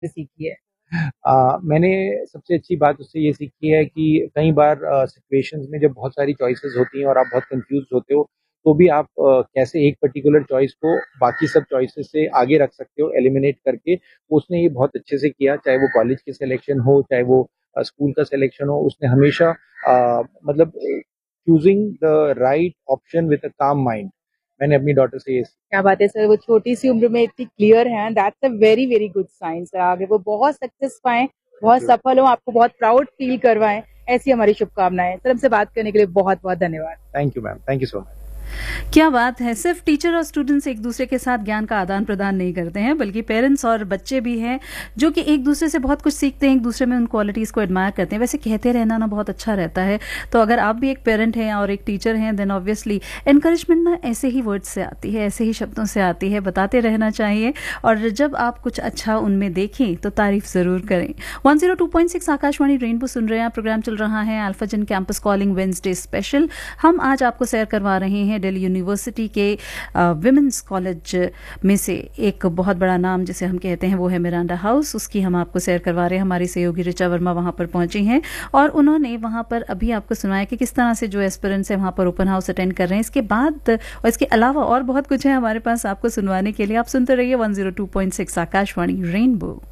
सीखी है? मैंने सबसे अच्छी बात उससे ये सीखी है कि कई बार सिचुएशंस में जब बहुत सारी चॉइसेस होती हैं और आप बहुत कंफ्यूज होते हो, तो भी आप कैसे एक पर्टिकुलर चॉइस को बाकी सब चॉइसेस से आगे रख सकते हो, एलिमिनेट करके। उसने ये बहुत अच्छे से किया, चाहे वो कॉलेज की सिलेक्शन हो, चाहे वो स्कूल का सिलेक्शन हो। उसने हमेशा मतलब choosing the right option with a काम माइंड। मैंने अपनी डॉटर से ये क्या बात है सर, वो छोटी सी उम्र में इतनी क्लियर है, that's a very very good sign sir. आगे वो बहुत सक्सेस पाएं, बहुत सीखी। सफल हो, आपको बहुत प्राउड फील करवाएं, ऐसी हमारी शुभकामनाएं। सर हमसे बात करने के लिए बहुत बहुत धन्यवाद। Thank you ma'am, thank you so much. क्या बात है! सिर्फ टीचर और स्टूडेंट्स एक दूसरे के साथ ज्ञान का आदान प्रदान नहीं करते हैं, बल्कि पेरेंट्स और बच्चे भी हैं जो कि एक दूसरे से बहुत कुछ सीखते हैं, एक दूसरे में उन क्वालिटीज़ को एडमायर करते हैं। वैसे कहते रहना ना बहुत अच्छा रहता है। तो अगर आप भी एक पेरेंट हैं और एक टीचर हैं, देन ऑब्वियसली एनकरेजमेंट ना ऐसे ही वर्ड्स से आती है, ऐसे ही शब्दों से आती है। बताते रहना चाहिए और जब आप कुछ अच्छा उनमें देखें तो तारीफ ज़रूर करें। 102.6 आकाशवाणी रेनबो सुन रहे हैं। प्रोग्राम चल रहा है अल्फाजन कैंपस कॉलिंग वेंसडे स्पेशल। हम आज आपको सैर करवा रहे हैं दिल्ली यूनिवर्सिटी के विमेंस कॉलेज में से एक बहुत बड़ा नाम जिसे हम कहते हैं वो है मिरांडा हाउस। उसकी हम आपको सैर करवा रहे हैं। हमारी सहयोगी ऋचा वर्मा वहाँ पर पहुंची हैं और उन्होंने वहाँ पर अभी आपको सुनाया कि किस तरह से जो एस्पिरेंट्स हैं वहाँ पर ओपन हाउस अटेंड कर रहे हैं। इसके बाद और इसके अलावा और बहुत कुछ है हमारे पास आपको सुनवाने के लिए। आप सुनते रहिए 102.6 आकाशवाणी रेनबो।